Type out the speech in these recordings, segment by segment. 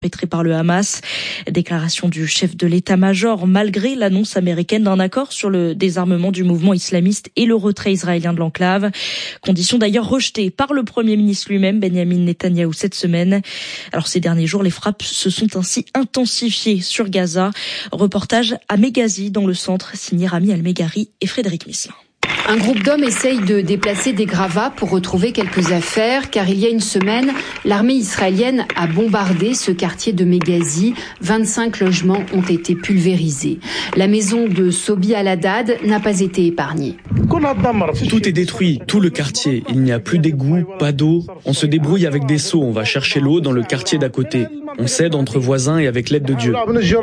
perpétrés par le Hamas. Déclaration du chef de l'état-major malgré l'annonce américaine d'un accord sur le désarmement du mouvement islamiste et le retrait israélien de l'enclave. Condition d'ailleurs rejetée par le Premier ministre lui-même, Benjamin Netanyahou, cette semaine. Alors ces derniers jours, les frappes se sont ainsi intensifiées sur Gaza. Reportage à Meghazi dans le centre, signé Rami Al-Meghari et Frédéric Misselin. Un groupe d'hommes essaye de déplacer des gravats pour retrouver quelques affaires, car il y a une semaine, l'armée israélienne a bombardé ce quartier de Meghazi. 25 logements ont été pulvérisés. La maison de Sobi Al-Haddad n'a pas été épargnée. Tout est détruit, tout le quartier. Il n'y a plus d'égout, pas d'eau. On se débrouille avec des seaux, on va chercher l'eau dans le quartier d'à côté. On s'aide entre voisins et avec l'aide de Dieu.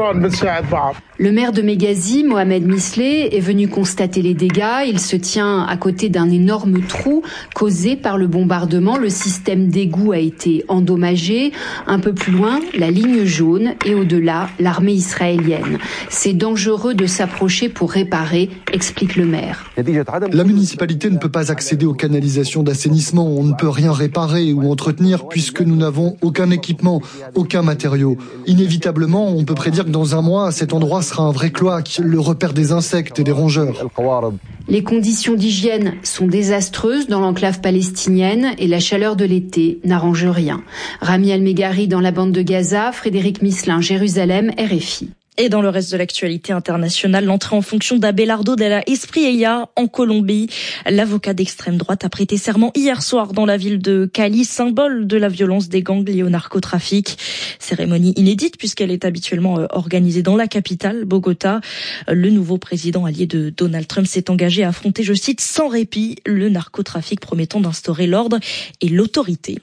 Le maire de Meghazi, Mohamed Misleh, est venu constater les dégâts. Il se tient à côté d'un énorme trou causé par le bombardement. Le système d'égout a été endommagé. Un peu plus loin, la ligne jaune et au-delà, l'armée israélienne. C'est dangereux de s'approcher pour réparer, explique le maire. La municipalité ne peut pas accéder aux canalisations d'assainissement. On ne peut rien réparer ou entretenir puisque nous n'avons aucun équipement, aucun matériau. Inévitablement, on peut prédire que dans un mois, cet endroit sera un vrai cloaque, le repère des insectes et des rongeurs. Les conditions d'hygiène sont désastreuses dans l'enclave palestinienne et la chaleur de l'été n'arrange rien. Rami Al-Meghari dans la bande de Gaza, Frédéric Misselin, Jérusalem, RFI. Et dans le reste de l'actualité internationale, l'entrée en fonction d'Abelardo Della Espriella en Colombie. L'avocat d'extrême droite a prêté serment hier soir dans la ville de Cali, symbole de la violence des gangs liés au narcotrafic. Cérémonie inédite puisqu'elle est habituellement organisée dans la capitale, Bogota. Le nouveau président allié de Donald Trump s'est engagé à affronter, je cite, sans répit le narcotrafic, promettant d'instaurer l'ordre et l'autorité.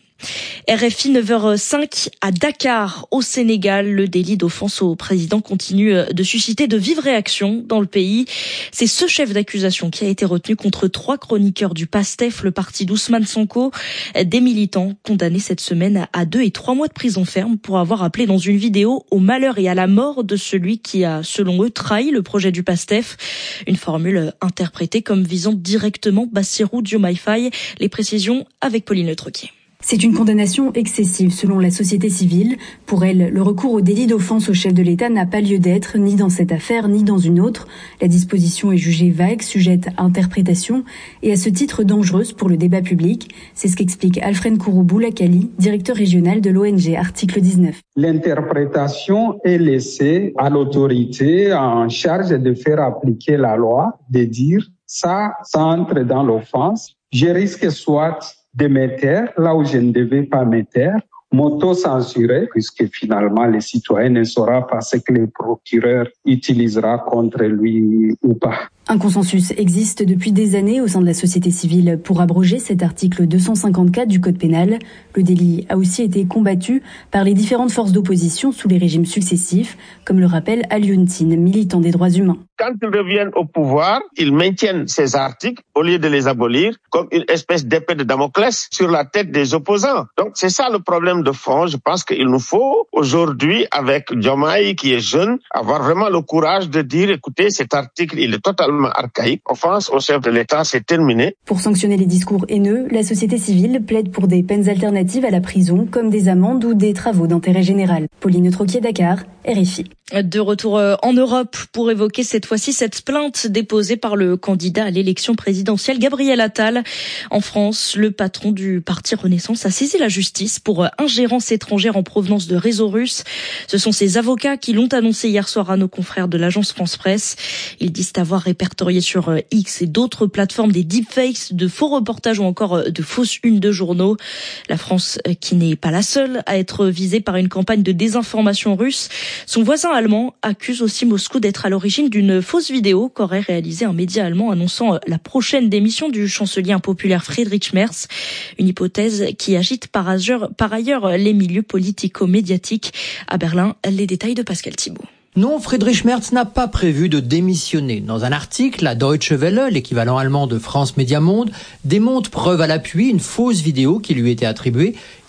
RFI 9h05 à Dakar, au Sénégal. Le délit d'offense au président continue de susciter de vives réactions dans le pays. C'est ce chef d'accusation qui a été retenu contre 3 chroniqueurs du PASTEF, le parti d'Ousmane Sonko. Des militants condamnés cette semaine à 2 et 3 mois de prison ferme pour avoir appelé dans une vidéo au malheur et à la mort de celui qui a, selon eux, trahi le projet du PASTEF. Une formule interprétée comme visant directement Bassirou Diomaye Faye. Les précisions avec Pauline Le Troquier. C'est une condamnation excessive selon la société civile. Pour elle, le recours au délit d'offense au chef de l'État n'a pas lieu d'être, ni dans cette affaire, ni dans une autre. La disposition est jugée vague, sujette à interprétation et à ce titre dangereuse pour le débat public. C'est ce qu'explique Alfred Kouroubou-Lakali, directeur régional de l'ONG Article 19. L'interprétation est laissée à l'autorité en charge de faire appliquer la loi, de dire ça entre dans l'offense. Je risque soit de me taire là où je ne devais pas me taire, m'auto-censurer, puisque finalement le citoyen ne saura pas ce que le procureur utilisera contre lui ou pas. Un consensus existe depuis des années au sein de la société civile pour abroger cet article 254 du Code pénal. Le délit a aussi été combattu par les différentes forces d'opposition sous les régimes successifs, comme le rappelle Alioune Tine, militant des droits humains. Quand ils reviennent au pouvoir, ils maintiennent ces articles au lieu de les abolir comme une espèce d'épée de Damoclès sur la tête des opposants. Donc c'est ça le problème de fond. Je pense qu'il nous faut aujourd'hui, avec Diomaye qui est jeune, avoir vraiment le courage de dire, écoutez, cet article, il est totalement archaïque. Offense au chef de l'État, c'est terminé. Pour sanctionner les discours haineux, la société civile plaide pour des peines alternatives à la prison, comme des amendes ou des travaux d'intérêt général. Pauline Troquier, Dakar, RFI. De retour en Europe pour évoquer cette fois-ci cette plainte déposée par le candidat à l'élection présidentielle Gabriel Attal. En France, le patron du parti Renaissance a saisi la justice pour ingérence étrangère en provenance de réseaux russes. Ce sont ses avocats qui l'ont annoncé hier soir à nos confrères de l'agence France Presse. Ils disent avoir répertorié sur X et d'autres plateformes des deepfakes, de faux reportages ou encore de fausses unes de journaux. La France, qui n'est pas la seule à être visée par une campagne de désinformation russe, son voisin allemand accuse aussi Moscou d'être à l'origine d'une fausse vidéo qu'aurait réalisée un média allemand annonçant la prochaine démission du chancelier impopulaire Friedrich Merz. Une hypothèse qui agite par ailleurs les milieux politico-médiatiques. À Berlin, les détails de Pascal Thibault. Non, Friedrich Merz n'a pas prévu de démissionner. Dans un article, la Deutsche Welle, l'équivalent allemand de France Média Monde, démonte preuve à l'appui une fausse vidéo qui lui était attribuée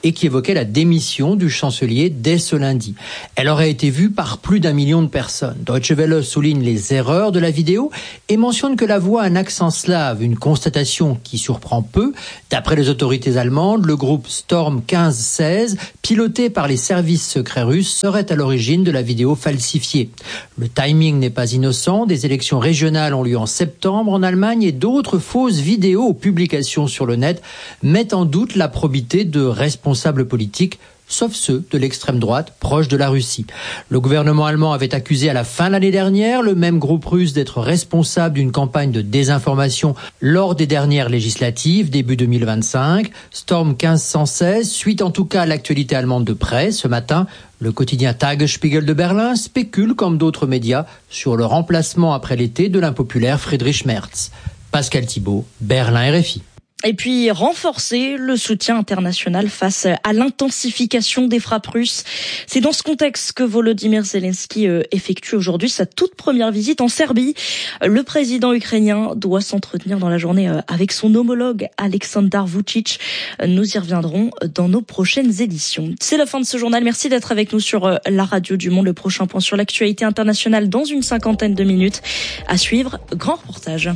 et qui évoquait la démission du chancelier dès ce lundi. Elle aurait été vue par plus d'1 million de personnes. Deutsche Welle souligne les erreurs de la vidéo et mentionne que la voix a un accent slave, une constatation qui surprend peu. D'après les autorités allemandes, le groupe Storm 1516, piloté par les services secrets russes, serait à l'origine de la vidéo falsifiée. Le timing n'est pas innocent. Des élections régionales ont lieu en septembre en Allemagne et d'autres fausses vidéos aux publications sur le net mettent en doute la probité de responsables politiques, sauf ceux de l'extrême droite proche de la Russie. Le gouvernement allemand avait accusé à la fin de l'année dernière le même groupe russe d'être responsable d'une campagne de désinformation lors des dernières législatives, début 2025. Storm 1516 suit en tout cas l'actualité allemande de près. Ce matin, le quotidien Tagesspiegel de Berlin spécule, comme d'autres médias, sur le remplacement après l'été de l'impopulaire Friedrich Merz. Pascal Thibault, Berlin RFI. Et puis renforcer le soutien international face à l'intensification des frappes russes. C'est dans ce contexte que Volodymyr Zelensky effectue aujourd'hui sa toute première visite en Serbie. Le président ukrainien doit s'entretenir dans la journée avec son homologue Aleksandar Vučić. Nous y reviendrons dans nos prochaines éditions. C'est la fin de ce journal. Merci d'être avec nous sur la radio du Monde. Le prochain point sur l'actualité internationale dans une 50aine de minutes. À suivre, grand reportage.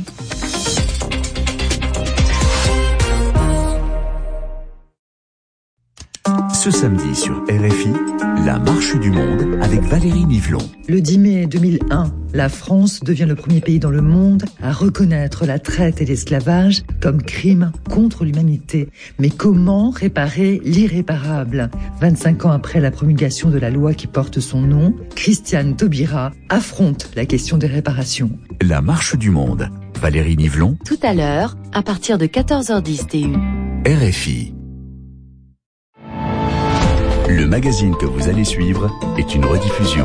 Ce samedi sur RFI, la marche du monde avec Valérie Nivelon. Le 10 mai 2001, la France devient le premier pays dans le monde à reconnaître la traite et l'esclavage comme crime contre l'humanité. Mais comment réparer l'irréparable ? 25 ans après la promulgation de la loi qui porte son nom, Christiane Taubira affronte la question des réparations. La marche du monde. Valérie Nivelon. Tout à l'heure, à partir de 14h10 TU. RFI. Le magazine que vous allez suivre est une rediffusion.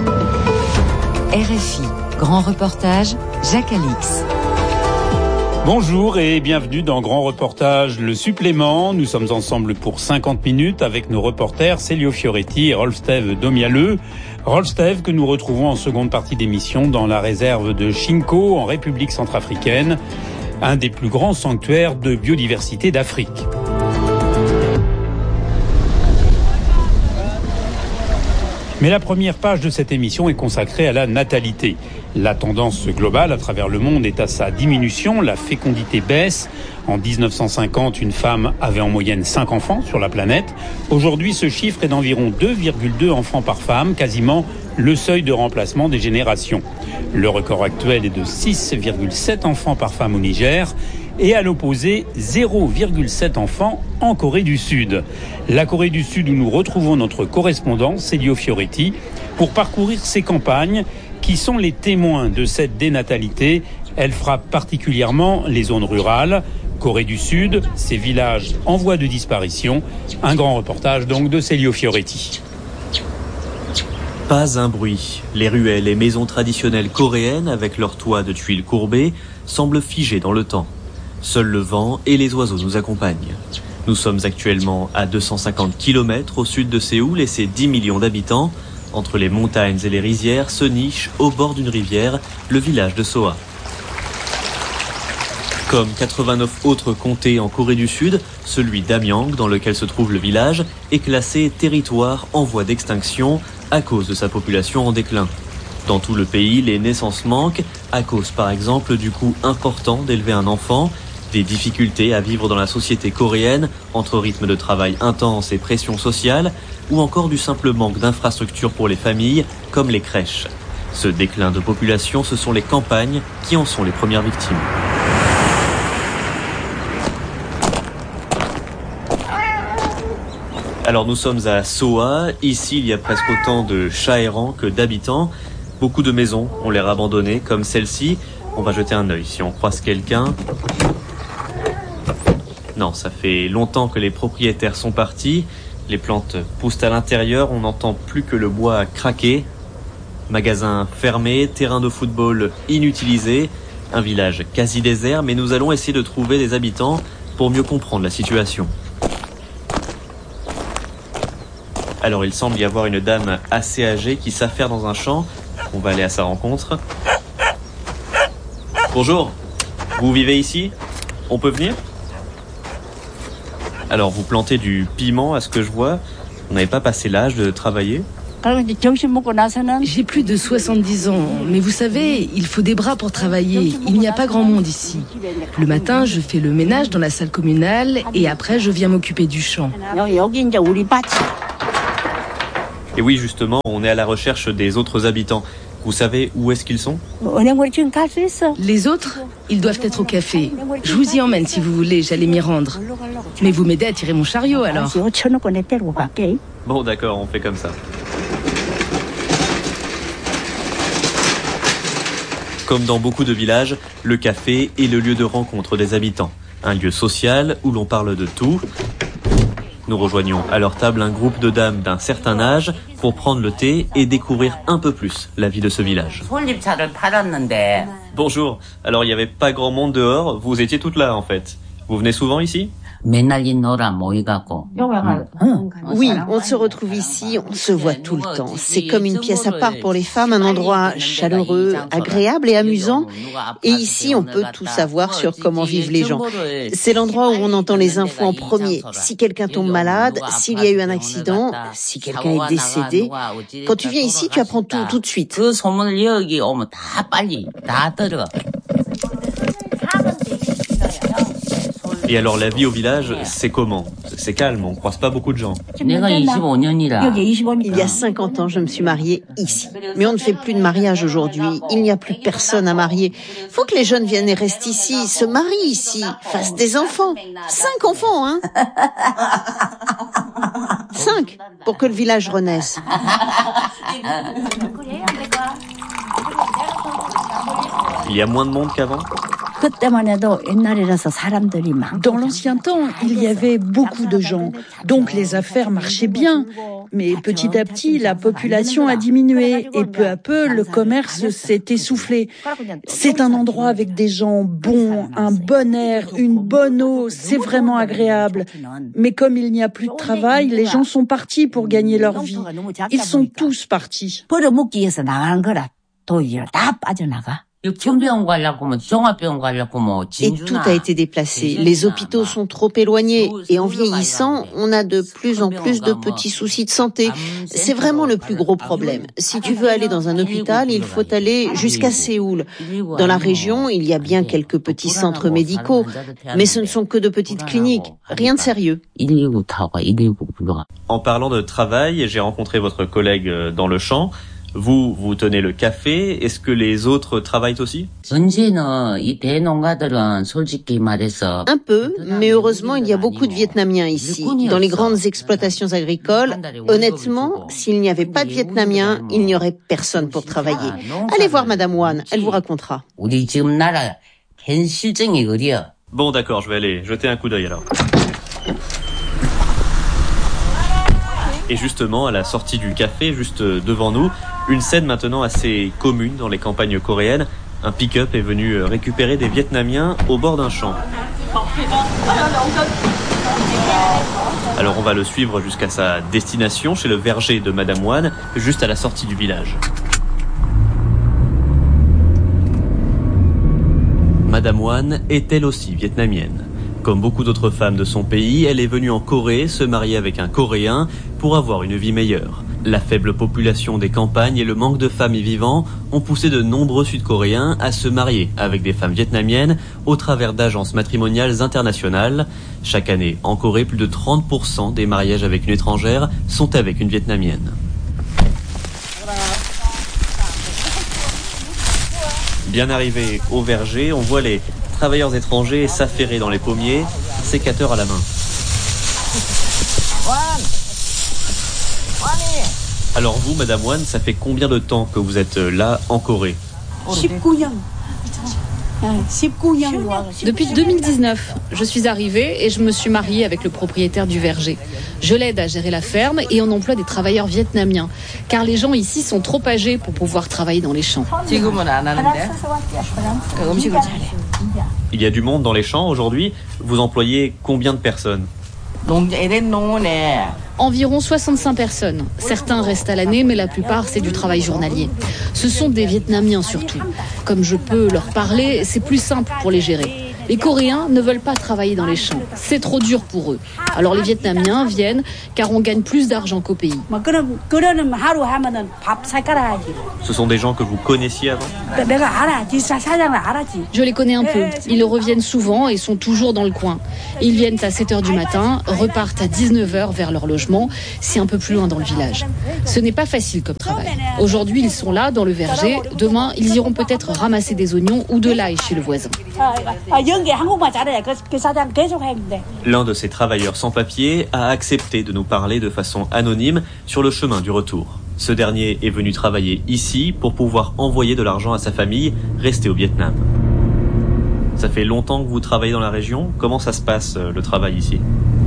RFI, grand reportage, Jacques Alix. Bonjour et bienvenue dans Grand Reportage, le supplément. Nous sommes ensemble pour 50 minutes avec nos reporters Célio Fioretti et Rolf-Steve Domialeux. Rolf-Steve que nous retrouvons en seconde partie d'émission dans la réserve de Chinko en République centrafricaine, un des plus grands sanctuaires de biodiversité d'Afrique. Mais la première page de cette émission est consacrée à la natalité. La tendance globale à travers le monde est à sa diminution, la fécondité baisse. En 1950, une femme avait en moyenne 5 enfants sur la planète. Aujourd'hui, ce chiffre est d'environ 2,2 enfants par femme, quasiment le seuil de remplacement des générations. Le record actuel est de 6,7 enfants par femme au Niger. Et à l'opposé, 0,7 enfants en Corée du Sud. La Corée du Sud où nous retrouvons notre correspondant, Célio Fioretti, pour parcourir ces campagnes qui sont les témoins de cette dénatalité. Elle frappe particulièrement les zones rurales. Corée du Sud, ces villages en voie de disparition. Un grand reportage donc de Célio Fioretti. Pas un bruit. Les ruelles et maisons traditionnelles coréennes avec leurs toits de tuiles courbées semblent figées dans le temps. Seul le vent et les oiseaux nous accompagnent. Nous sommes actuellement à 250 km au sud de Séoul et ses 10 millions d'habitants. Entre les montagnes et les rizières se niche, au bord d'une rivière, le village de Soa. Comme 89 autres comtés en Corée du Sud, celui d'Amyang, dans lequel se trouve le village, est classé territoire en voie d'extinction à cause de sa population en déclin. Dans tout le pays, les naissances manquent, à cause par exemple du coût important d'élever un enfant, des difficultés à vivre dans la société coréenne, entre rythme de travail intense et pression sociale, ou encore du simple manque d'infrastructures pour les familles, comme les crèches. Ce déclin de population, ce sont les campagnes qui en sont les premières victimes. Alors nous sommes à Soa, ici il y a presque autant de chats errants que d'habitants. Beaucoup de maisons ont l'air abandonnées, comme celle-ci. On va jeter un œil si on croise quelqu'un. Non, ça fait longtemps que les propriétaires sont partis. Les plantes poussent à l'intérieur, on n'entend plus que le bois craquer. Magasin fermé, terrain de football inutilisé, un village quasi désert, mais nous allons essayer de trouver des habitants pour mieux comprendre la situation. Alors il semble y avoir une dame assez âgée qui s'affaire dans un champ. On va aller à sa rencontre. Bonjour, vous vivez ici ? On peut venir ? Alors vous plantez du piment à ce que je vois. Vous n'avez pas passé l'âge de travailler ? J'ai plus de 70 ans, mais vous savez, il faut des bras pour travailler. Il n'y a pas grand monde ici. Le matin, je fais le ménage dans la salle communale et après, je viens m'occuper du champ. Et oui, justement, on est à la recherche des autres habitants. Vous savez où est-ce qu'ils sont ? Les autres, ils doivent être au café. Je vous y emmène si vous voulez, j'allais m'y rendre. Mais vous m'aidez à tirer mon chariot alors. Bon, d'accord, on fait comme ça. Comme dans beaucoup de villages, le café est le lieu de rencontre des habitants. Un lieu social où l'on parle de tout. Nous rejoignons à leur table un groupe de dames d'un certain âge pour prendre le thé et découvrir un peu plus la vie de ce village. Bonjour, alors il n'y avait pas grand monde dehors, vous étiez toutes là en fait. Vous venez souvent ici ? Oui, on se retrouve ici, on se voit tout le temps. C'est comme une pièce à part pour les femmes, un endroit chaleureux, agréable et amusant. Et ici, on peut tout savoir sur comment vivent les gens. C'est l'endroit où on entend les infos en premier. Si quelqu'un tombe malade, s'il y a eu un accident, si quelqu'un est décédé. Quand tu viens ici, tu apprends tout de suite. Et alors la vie au village, c'est comment ? C'est calme, on croise pas beaucoup de gens. Il y a 50 ans, je me suis mariée ici. Mais on ne fait plus de mariage aujourd'hui. Il n'y a plus personne à marier. Faut que les jeunes viennent et restent ici, se marient ici, fassent des enfants. 5 enfants, hein ? 5, pour que le village renaisse. Il y a moins de monde qu'avant ? Dans l'ancien temps, il y avait beaucoup de gens, donc les affaires marchaient bien. Mais petit à petit, la population a diminué et peu à peu, le commerce s'est essoufflé. C'est un endroit avec des gens bons, un bon air, une bonne eau, c'est vraiment agréable. Mais comme il n'y a plus de travail, les gens sont partis pour gagner leur vie. Ils sont tous partis. Et tout a été déplacé. Les hôpitaux sont trop éloignés. Et en vieillissant, on a de plus en plus de petits soucis de santé. C'est vraiment le plus gros problème. Si tu veux aller dans un hôpital, il faut aller jusqu'à Séoul. Dans la région, il y a bien quelques petits centres médicaux, mais ce ne sont que de petites cliniques. Rien de sérieux. En parlant de travail, j'ai rencontré votre collègue dans le champ. Vous tenez le café. Est-ce que les autres travaillent aussi ? Un peu, mais heureusement, il y a beaucoup de Vietnamiens ici. Dans les grandes exploitations agricoles, honnêtement, s'il n'y avait pas de Vietnamiens, il n'y aurait personne pour travailler. Allez voir Madame Wan, elle vous racontera. Bon, d'accord, je vais aller jeter un coup d'œil alors. Et justement, à la sortie du café, juste devant nous, une scène maintenant assez commune dans les campagnes coréennes. Un pick-up est venu récupérer des Vietnamiens au bord d'un champ. Alors on va le suivre jusqu'à sa destination, chez le verger de Madame Wan, juste à la sortie du village. Madame Wan est elle aussi vietnamienne. Comme beaucoup d'autres femmes de son pays, elle est venue en Corée se marier avec un Coréen pour avoir une vie meilleure. La faible population des campagnes et le manque de femmes y vivant ont poussé de nombreux Sud-Coréens à se marier avec des femmes vietnamiennes au travers d'agences matrimoniales internationales. Chaque année, en Corée, plus de 30% des mariages avec une étrangère sont avec une Vietnamienne. Bien arrivé au verger, on voit les travailleurs étrangers s'affairer dans les pommiers, sécateurs à la main. Alors vous, Madame Wan, ça fait combien de temps que vous êtes là en Corée ? Depuis 2019, je suis arrivée et je me suis mariée avec le propriétaire du verger. Je l'aide à gérer la ferme et on emploie des travailleurs vietnamiens, car les gens ici sont trop âgés pour pouvoir travailler dans les champs. Il y a du monde dans les champs aujourd'hui. Vous employez combien de personnes ? Environ 65 personnes. Certains restent à l'année, mais la plupart, c'est du travail journalier. Ce sont des Vietnamiens surtout. Comme je peux leur parler, c'est plus simple pour les gérer. Les Coréens ne veulent pas travailler dans les champs. C'est trop dur pour eux. Alors les Vietnamiens viennent car on gagne plus d'argent qu'au pays. Ce sont des gens que vous connaissiez avant? Je les connais un peu. Ils reviennent souvent et sont toujours dans le coin. Ils viennent à 7h du matin, repartent à 19h vers leur logement. C'est un peu plus loin dans le village. Ce n'est pas facile comme travail. Aujourd'hui, ils sont là, dans le verger. Demain, ils iront peut-être ramasser des oignons ou de l'ail chez le voisin. L'un de ces travailleurs sans papier a accepté de nous parler de façon anonyme sur le chemin du retour. Ce dernier est venu travailler ici pour pouvoir envoyer de l'argent à sa famille restée au Vietnam. Ça fait longtemps que vous travaillez dans la région. Comment ça se passe, le travail ici?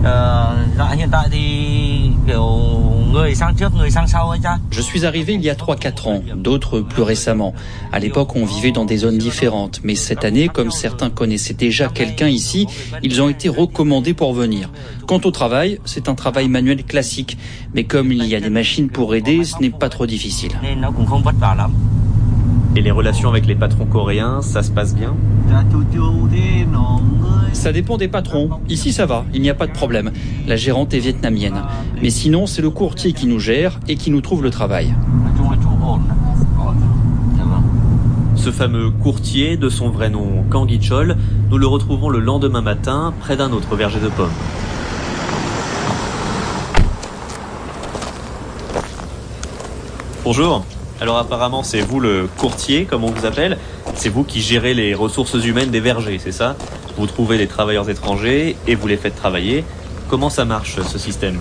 Je suis arrivé il y a 3-4 ans, d'autres plus récemment. À l'époque, on vivait dans des zones différentes. Mais cette année, comme certains connaissaient déjà quelqu'un ici, ils ont été recommandés pour venir. Quant au travail, c'est un travail manuel classique. Mais comme il y a des machines pour aider, ce n'est pas trop difficile. Et les relations avec les patrons coréens, ça se passe bien? Ça dépend des patrons. Ici, ça va, il n'y a pas de problème. La gérante est vietnamienne. Mais sinon, c'est le courtier qui nous gère et qui nous trouve le travail. Ce fameux courtier, de son vrai nom Kang Gi-chol, nous le retrouvons le lendemain matin près d'un autre verger de pommes. Bonjour. Alors apparemment c'est vous le courtier, comme on vous appelle. C'est vous qui gérez les ressources humaines des vergers, c'est ça? Vous trouvez des travailleurs étrangers et vous les faites travailler. Comment ça marche ce système?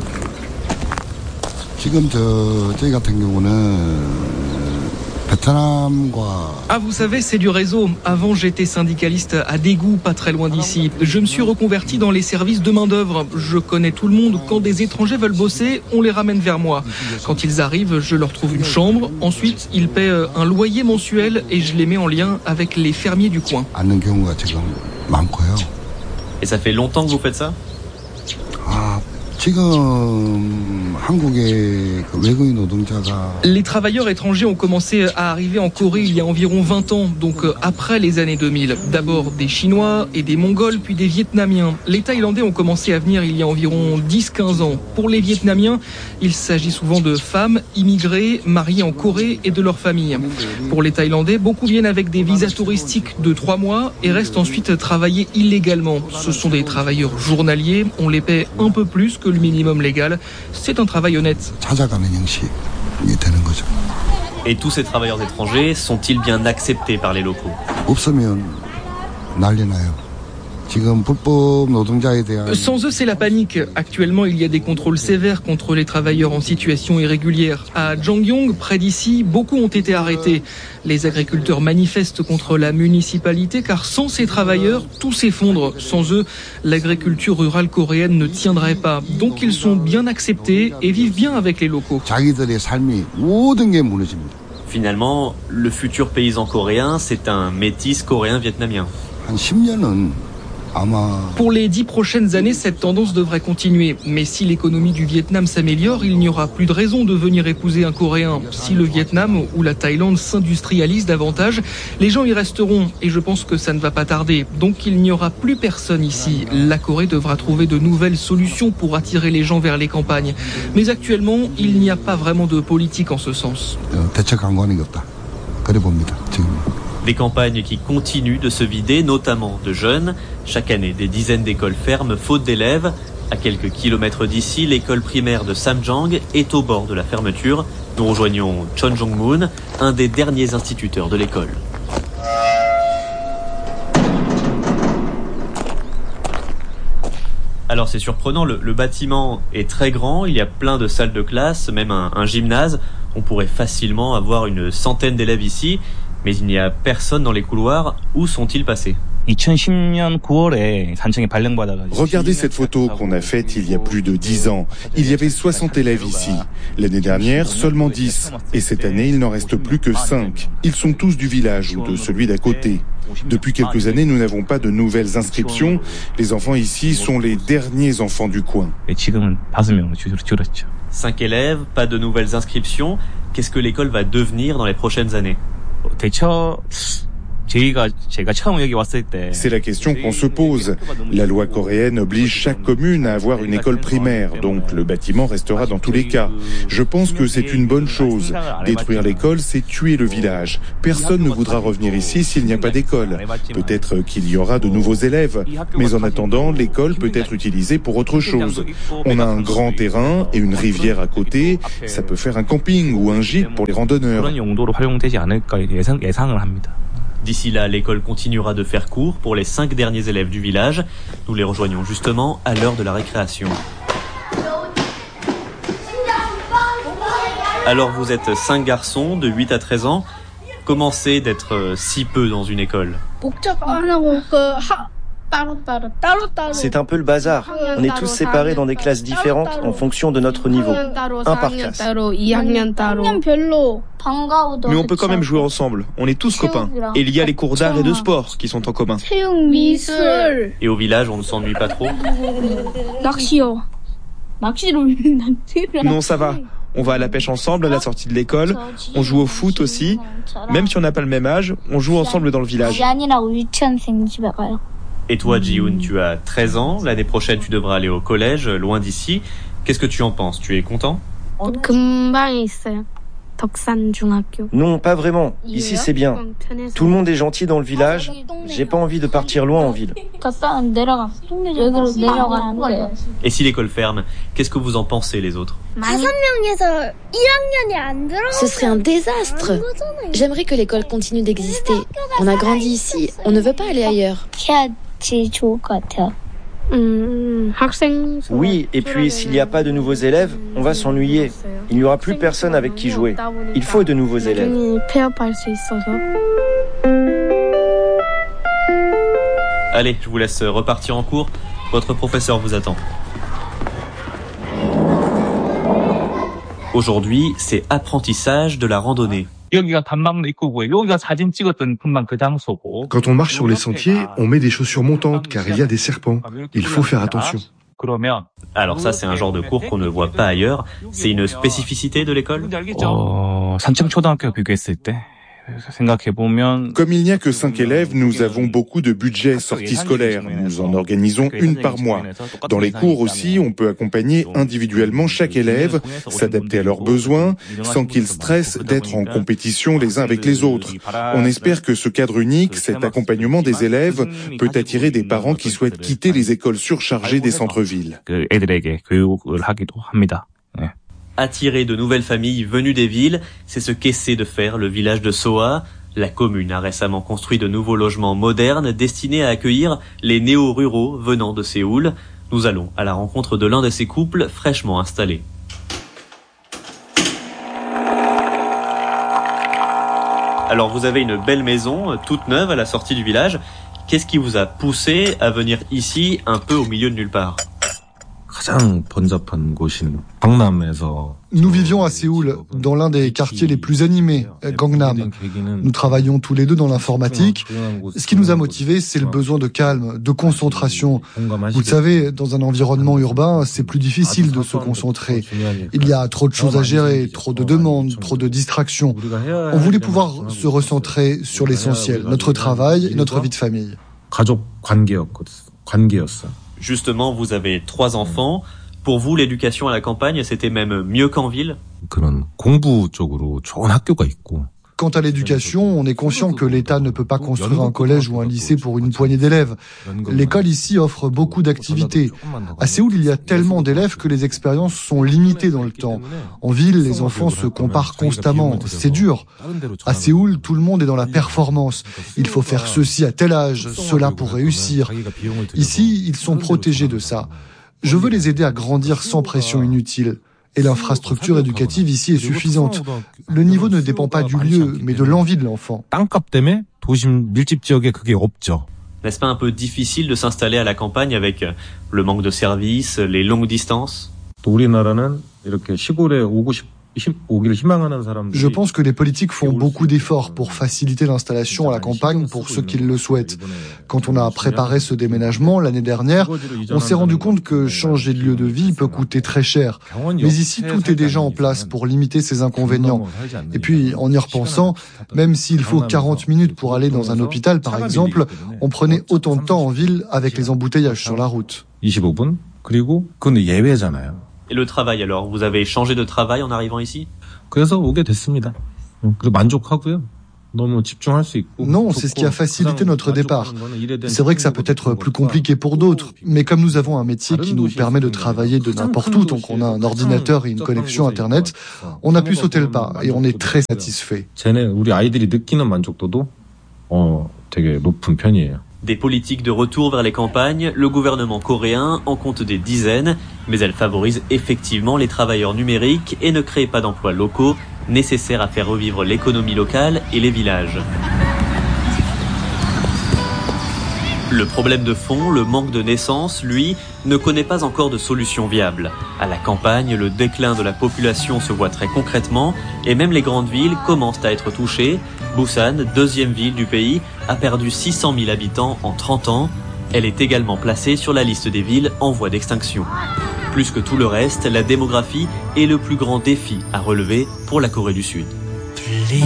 Ah, vous savez, c'est du réseau. Avant, j'étais syndicaliste à Daegu, pas très loin d'ici. Je me suis reconverti dans les services de main-d'œuvre. Je connais tout le monde. Quand des étrangers veulent bosser, on les ramène vers moi. Quand ils arrivent, je leur trouve une chambre. Ensuite, ils paient un loyer mensuel et je les mets en lien avec les fermiers du coin. Et ça fait longtemps que vous faites ça? Les travailleurs étrangers ont commencé à arriver en Corée il y a environ 20 ans, donc après les années 2000. D'abord des Chinois et des Mongols, puis des Vietnamiens. Les Thaïlandais ont commencé à venir il y a environ 10-15 ans. Pour les Vietnamiens, il s'agit souvent de femmes immigrées, mariées en Corée et de leurs familles. Pour les Thaïlandais, beaucoup viennent avec des visas touristiques de 3 mois et restent ensuite travailler illégalement. Ce sont des travailleurs journaliers, on les paie un peu plus que le minimum légal. C'est un travail honnête. Et tous ces travailleurs étrangers sont-ils bien acceptés par les locaux? Sans eux, c'est la panique. Actuellement, il y a des contrôles sévères contre les travailleurs en situation irrégulière. À Jangyong, près d'ici, beaucoup ont été arrêtés. Les agriculteurs manifestent contre la municipalité car sans ces travailleurs, tout s'effondre. Sans eux, l'agriculture rurale coréenne ne tiendrait pas. Donc ils sont bien acceptés et vivent bien avec les locaux. Finalement, le futur paysan coréen, c'est un métis coréen-vietnamien. Pour les 10 prochaines années, cette tendance devrait continuer. Mais si l'économie du Vietnam s'améliore, il n'y aura plus de raison de venir épouser un Coréen. Si le Vietnam ou la Thaïlande s'industrialisent davantage, les gens y resteront. Et je pense que ça ne va pas tarder. Donc il n'y aura plus personne ici. La Corée devra trouver de nouvelles solutions pour attirer les gens vers les campagnes. Mais actuellement, il n'y a pas vraiment de politique en ce sens. Des campagnes qui continuent de se vider, notamment de jeunes. Chaque année, des dizaines d'écoles ferment faute d'élèves. À quelques kilomètres d'ici, l'école primaire de Samjang est au bord de la fermeture. Nous rejoignons Chon Jong-moon, un des derniers instituteurs de l'école. Alors c'est surprenant, le bâtiment est très grand, il y a plein de salles de classe, même un gymnase. On pourrait facilement avoir une centaine d'élèves ici. Mais il n'y a personne dans les couloirs. Où sont-ils passés? Regardez cette photo qu'on a faite il y a plus de 10 ans. Il y avait 60 élèves ici. L'année dernière, seulement 10. Et cette année, il n'en reste plus que 5. Ils sont tous du village ou de celui d'à côté. Depuis quelques années, nous n'avons pas de nouvelles inscriptions. Les enfants ici sont les derniers enfants du coin. 5 élèves, pas de nouvelles inscriptions. Qu'est-ce que l'école va devenir dans les prochaines années? C'est la question qu'on se pose. La loi coréenne oblige chaque commune à avoir une école primaire, donc le bâtiment restera dans tous les cas. Je pense que c'est une bonne chose. Détruire l'école, c'est tuer le village. Personne ne voudra revenir ici s'il n'y a pas d'école. Peut-être qu'il y aura de nouveaux élèves, mais en attendant, l'école peut être utilisée pour autre chose. On a un grand terrain et une rivière à côté, ça peut faire un camping ou un gîte pour les randonneurs. D'ici là, l'école continuera de faire cours pour les 5 derniers élèves du village. Nous les rejoignons justement à l'heure de la récréation. Alors vous êtes 5 garçons de 8 à 13 ans. Comment c'est d'être si peu dans une école ? C'est un peu le bazar. On est tous séparés dans des classes différentes en fonction de notre niveau. Un par classe. Mais on peut quand même jouer ensemble. On est tous copains. Et il y a les cours d'art et de sport qui sont en commun. Et au village, on ne s'ennuie pas trop ? Non, ça va. On va à la pêche ensemble à la sortie de l'école. On joue au foot aussi. Même si on n'a pas le même âge, on joue ensemble dans le village. Et toi, Ji-Hoon, tu as 13 ans. L'année prochaine, tu devras aller au collège, loin d'ici. Qu'est-ce que tu en penses ? Tu es content ? Non, pas vraiment. Ici, c'est bien. Tout le monde est gentil dans le village. J'ai pas envie de partir loin en ville. Et si l'école ferme, qu'est-ce que vous en pensez, les autres ? Ce serait un désastre. J'aimerais que l'école continue d'exister. On a grandi ici. On ne veut pas aller ailleurs. Oui, et puis s'il n'y a pas de nouveaux élèves, on va s'ennuyer. Il n'y aura plus personne avec qui jouer. Il faut de nouveaux élèves. Allez, je vous laisse repartir en cours. Votre professeur vous attend. Aujourd'hui, c'est apprentissage de la randonnée. Quand on marche sur les sentiers, on met des chaussures montantes car il y a des serpents. Il faut faire attention. Alors ça, c'est un genre de cours qu'on ne voit pas ailleurs. C'est une spécificité de l'école ? Comme il n'y a que 5 élèves, nous avons beaucoup de budget sortie scolaire. Nous en organisons une par mois. Dans les cours aussi, on peut accompagner individuellement chaque élève, s'adapter à leurs besoins, sans qu'ils stressent d'être en compétition les uns avec les autres. On espère que ce cadre unique, cet accompagnement des élèves, peut attirer des parents qui souhaitent quitter les écoles surchargées des centres-villes. Attirer de nouvelles familles venues des villes, c'est ce qu'essaie de faire le village de Soa. La commune a récemment construit de nouveaux logements modernes destinés à accueillir les néo-ruraux venant de Séoul. Nous allons à la rencontre de l'un de ces couples fraîchement installés. Alors vous avez une belle maison, toute neuve à la sortie du village. Qu'est-ce qui vous a poussé à venir ici, un peu au milieu de nulle part ? Nous vivions à Séoul, dans l'un des quartiers les plus animés, Gangnam. Nous travaillons tous les deux dans l'informatique. Ce qui nous a motivés, c'est le besoin de calme, de concentration. Vous le savez, dans un environnement urbain, c'est plus difficile de se concentrer. Il y a trop de choses à gérer, trop de demandes, trop de distractions. On voulait pouvoir se recentrer sur l'essentiel, notre travail et notre vie de famille. Justement, vous avez 3 enfants. Pour vous, l'éducation à la campagne, c'était même mieux qu'en ville ? Quant à l'éducation, on est conscient que l'État ne peut pas construire un collège ou un lycée pour une poignée d'élèves. L'école ici offre beaucoup d'activités. À Séoul, il y a tellement d'élèves que les expériences sont limitées dans le temps. En ville, les enfants se comparent constamment. C'est dur. À Séoul, tout le monde est dans la performance. Il faut faire ceci à tel âge, cela pour réussir. Ici, ils sont protégés de ça. Je veux les aider à grandir sans pression inutile. Et l'infrastructure éducative ici est suffisante. Le niveau ne dépend pas du lieu, mais de l'envie de l'enfant. N'est-ce pas un peu difficile de s'installer à la campagne avec le manque de services, les longues distances ? Je pense que les politiques font beaucoup d'efforts pour faciliter l'installation à la campagne pour ceux qui le souhaitent. Quand on a préparé ce déménagement l'année dernière, on s'est rendu compte que changer de lieu de vie peut coûter très cher. Mais ici, tout est déjà en place pour limiter ces inconvénients. Et puis, en y repensant, même s'il faut 40 minutes pour aller dans un hôpital, par exemple, on prenait autant de temps en ville avec les embouteillages sur la route. 25분? 그리고 그건 예외잖아요. Et le travail alors, vous avez changé de travail en arrivant ici? 그래서 오게 됐습니다. 그리고 만족하고요. Non, c'est ce qui a facilité notre départ. C'est vrai que ça peut être plus compliqué pour d'autres, mais comme nous avons un métier qui nous permet de travailler de n'importe où, donc on a un ordinateur et une connexion Internet, on a pu sauter le pas et on est très satisfait. 우리 아이들이 느끼는 만족도도 되게 높은 편이에요. Des politiques de retour vers les campagnes, le gouvernement coréen en compte des dizaines, mais elle favorise effectivement les travailleurs numériques et ne crée pas d'emplois locaux nécessaires à faire revivre l'économie locale et les villages. Le problème de fond, le manque de naissances, lui, ne connaît pas encore de solution viable. À la campagne, le déclin de la population se voit très concrètement et même les grandes villes commencent à être touchées. Busan, deuxième ville du pays, a perdu 600 000 habitants en 30 ans. Elle est également placée sur la liste des villes en voie d'extinction. Plus que tout le reste, la démographie est le plus grand défi à relever pour la Corée du Sud.